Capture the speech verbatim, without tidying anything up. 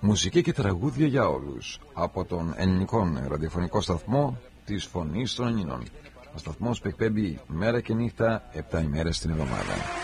Μουσική και τραγούδια για όλους από τον ελληνικό ραδιοφωνικό σταθμό της Φωνής των Ελλήνων. Ο σταθμός που εκπέμπει μέρα και νύχτα επτά ημέρες την εβδομάδα.